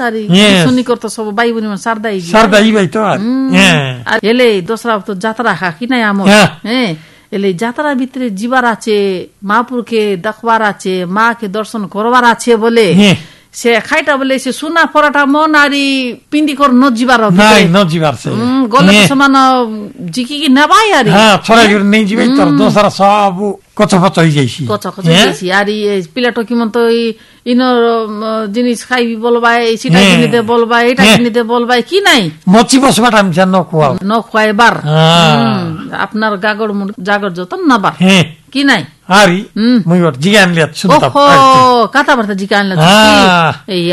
तारी Yes. सुनी करतो सब बाई बुनी सरदाई सरदाई भाइ त एले दोस्रा तो जात्रा खा कि नै आमो एले जात्रा भित्रे जीवार আছে महापुरके देखबार আছে माके दर्शन করবার আছে বলে সে খাইটা বলে সে সোনা পরাটা মন আরি পিন্দি কর ন জীবার নাই ন জীবার সে গলে সমান জিকি কি নেবাই আরি হ্যাঁ ছড়াই করে নেই জিবাই তোর দোসরা সব কচপচ হই যাইছি কচপচ হই যাইছি আরি পিলাটো কি মন তো ইনর জিনিস খাইবি বলবাই সিটা কিনিতে বলবাই এটা কিনিতে বলবাই কি নাই মচি বসবাটা আমি জানো কোয়াও ন খাইবার আপনার জাগর যত নাবার কি নাই আরি মুই জিগান লিয়া শুনতাম ওহো কথা বার্তা জিগান লিয়া